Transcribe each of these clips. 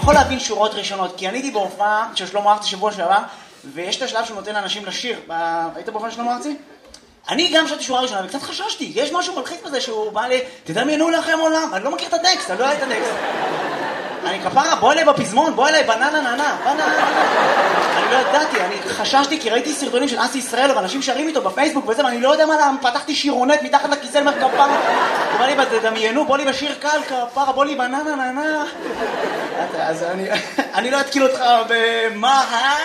יכול להבין שורות ראשונות, כי אני הייתי בהופעה של שלמה ארצי שבוע שעבר, ויש את השלב שהוא נותן לאנשים לשיר. היית בהופעה של שלמה ארצי? אני גם שרתי שורה ראשונה, וקצת חששתי, יש משהו מלחיץ בזה שהוא בא לי, תדמיינו לכם עולם, אני לא מכיר את הטקסט, אני לא יודע את הטקסט. אני כפרה, בוא אליי בפזמון, בוא אליי בננה ננה, אני לא ידעתי, אני חששתי כי ראיתי סרטונים של אסי ישראל, ואנשים שרים איתו בפייסבוק וזה, ואני לא יודע מה למה, פתחתי שירונט מתחת לכיסא למר כפרה, הוא בא לי, תדמיינו, בוא לי בשיר קל, כפרה, בוא לי בננה ננה. אז אני לא אתקיל אותך במה,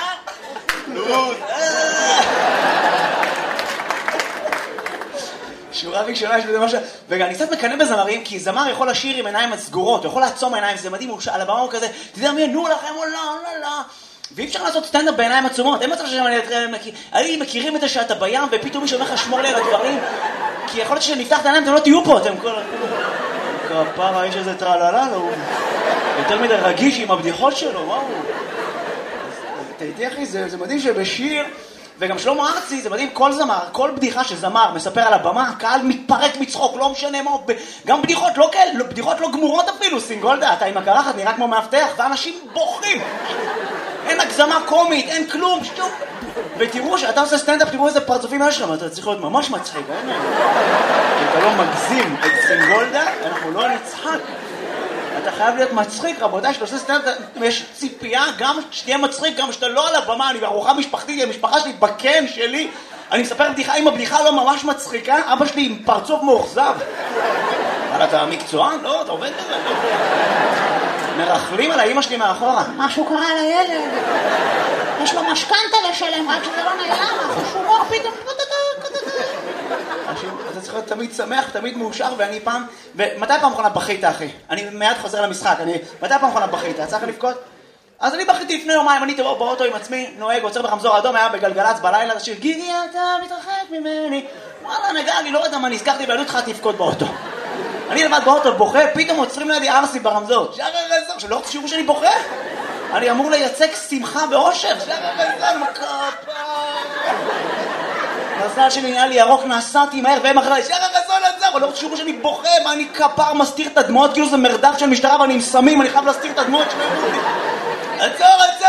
שורה ראשונה יש בזה משהו, ואני קצת מקנא בזמרים, כי זמר יכול לשיר עם עיניים סגורות, הוא יכול לעצום עיניים, זה מדהים, על הבמה הוא כזה, תדמיינו לכם עולם, ואי אפשר לעשות סטנדאפ בעיניים עצומות, אין מצב שאני מכירים את זה שאתה בים, ופתאום מישהו אומר לך שמור לי על הדברים, כי יכול להיות שנפתח את העיניים, אתם לא תהיו פה, אתם כל... כפרה, האיש הזה טרללה, הוא יותר מדי רגיש עם הבדיחות שלו, מה הוא? תהייתי אחי, זה מדהים שבשיר... וגם שלמה ארצי, זה מדהים, כל זמר, כל בדיחה שזמר מספר על הבמה, הקהל מתפרק מצחוק, לא משנה מה, גם בדיחות לא כאלה, בדיחות לא גמורות אפילו, סינגולדה, אתה עם הקרחת נראה כמו מאבטח, ואנשים בוכים. אין הגזמה קומית, אין כלום, שום. ותראו שאתה עושה סטנדאפ, תראו איזה פרצופים יש לך, אתה צריך להיות ממש מצחיק, אין? אתה לא מגזים את סינגולדה, אנחנו לא נצחק. אתה חייב להיות מצחיק, רבותיי, שאתה עושה סטנדאפ, יש ציפייה, גם שתהיה מצחיק, גם שאתה לא על הבמה, אני בארוחה משפחתית, המשפחה שלי בקן שלי, אני מספר בדיחה, אם הבדיחה לא ממש מצחיקה, אבא שלי עם פרצוף מאוכזב. אבל אתה מקצוען? לא, אתה עובד בזה. מרחלים על האמא שלי מאחורה. משהו קרה לילד. יש לו משכנתה לשלם, רק שזה לא נעלם, החושומור פתאום... אתה צריך להיות תמיד שמח, תמיד מאושר, ואני פעם... ומתי פעם אחרונה בכית, אחי? אני מיד חוזר למשחק, מתי פעם אחרונה בכית? צריך לבכות? אז אני בכיתי לפני יומיים, אני באוטו עם עצמי, נוהג, עוצר ברמזור אדום, היה בגלגלץ בלילה, שיר, גידי, אתה מתרחק ממני. וואלה, נגע, אני לא יודע מה, נזכרתי בעלות לך תפקוד באוטו. אני לבד באוטו בוכה, פתאום עוצרים לידי ארסי ברמזור. שער הרזון, שלא רוצה שיראו שאני בוכה? אני אמור לייצג שמחה ואושר. שער הרזון, מקפה. מזל שלי נהיה לי ירוק, נסעתי מהר והם אחרי, שער הרזון עצר, לא רוצה שיראו שאני בוכה, מה אני כפר מסתיר את הדמעות, כאילו זה מרדף של משטרה ואני עם סמים, אני חייב להסתיר את הדמעות שלי. עצור!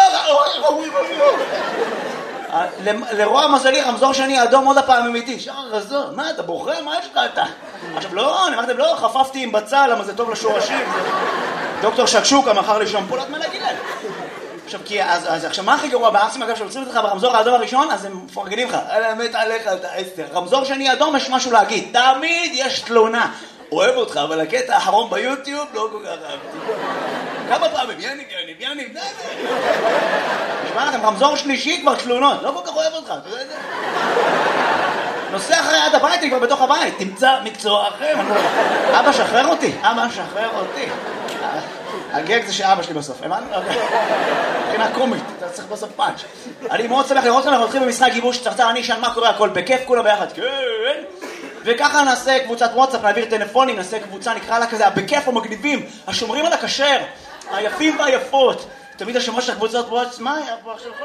לרוע מזלי, רמזור שני אדום עוד הפעם אמיתי. שער הרזון, מה אתה בוכה? מה יש לך אתה? עכשיו לא, אני אמרתם לא, חפפתי עם בצל, למה זה טוב לשורשים. דוקטור שקשוקה מכר לי שמפולת מלגילל. עכשיו, עכשיו מה הכי גרוע בארסים, אגב, שעוצרים אותך ברמזור האדום הראשון, אז הם מפרגנים לך. מת עליך, אתה אסתר. רמזור שני אדום, יש משהו להגיד. תמיד יש תלונה. אוהב אותך, אבל הקטע האחרון ביוטיוב לא כל כך אהבתי. כמה פעמים, יניב, די. נשמע לכם, רמזור שלישי כבר תלונות, לא כל כך אוהב אותך, אתה יודע את זה? נוסע אחרי עד הבית, אני כבר בתוך הבית, תמצא מקצוע אחר. אבא שחרר אותי. הגג זה שאבא שלי בסוף, הבנת? מבחינה קומית, אתה צריך בסוף פאנץ'. אני מאוד שמח לראות לכם, אנחנו הולכים במשחק גיבוש צרצר, אני אשאל מה קורה, הכל בכיף, כולה ביחד, כן. וככה נעשה קבוצת וואטסאפ, נעביר טלפונים, נעשה קבוצה, נקרא לה כזה, בכיף המגניבים, השומרים על הכשר, היפים והיפות. תמיד השמות של הקבוצות וואטסאפ, מה היה פה עכשיו?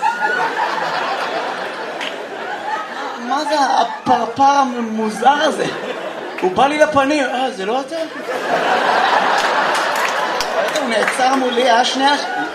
מה זה הפרפר המוזר הזה? הוא בא לי לפנים, זה לא אתה? הוא נעצר מולי, שנייה,